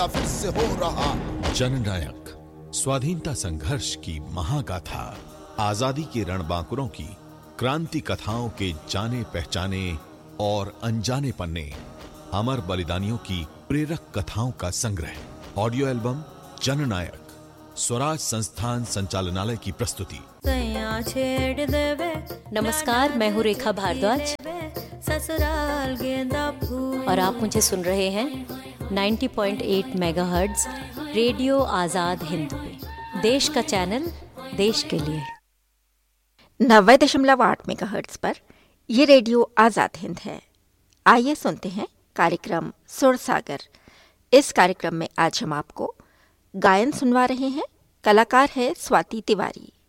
पैदा फिर से हो रहा। जननायक, स्वाधीनता संघर्ष की महागाथा, आजादी के रणबांकुरों की क्रांति कथाओं के जाने पहचाने और अनजाने पन्ने, अमर बलिदानियों की प्रेरक कथाओं का संग्रह। ऑडियो एल्बम जननायक, स्वराज संस्थान संचालनालय की प्रस्तुति। नमस्कार, मैं हूँ रेखा भारद्वाज और आप मुझे सुन रहे हैं 90.8 मेगाहर्ट्ज रेडियो आजाद हिंद पे, देश का चैनल देश के लिए। 90.8 मेगाहर्ट्ज पर ये रेडियो आजाद हिंद है। आइए सुनते हैं कार्यक्रम सुर सागर। इस कार्यक्रम में आज हम आपको गायन सुनवा रहे हैं। कलाकार है स्वाति तिवारी।